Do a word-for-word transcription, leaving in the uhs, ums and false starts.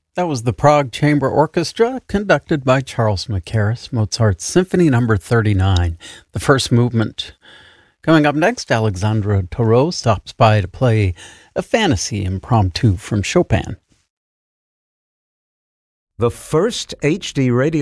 That was the Prague Chamber Orchestra, conducted by Charles Mackerras, Mozart's Symphony Number thirty-nine, the first movement. Coming up next, Alexandra Thoreau stops by to play a fantasy impromptu from Chopin. The first H D radio